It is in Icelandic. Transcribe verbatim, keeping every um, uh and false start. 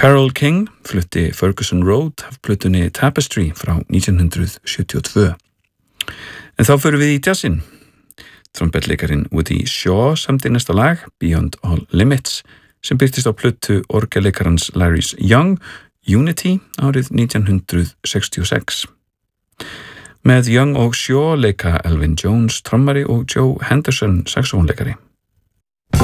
Carole King flutti Ferguson Road af plötunni Tapestry frá nítján hundrað sjötíu og tvö. En þá förum við í jazzinn. Trompetleikarin Woody Shaw samdi næsta lag, Beyond All Limits, sem birtist á plötu orgelleikarans Larry Young, Unity, árið nítján hundrað sextíu og sex. Með Young og Shaw leika Elvin Jones trommari og Joe Henderson saxófónleikari.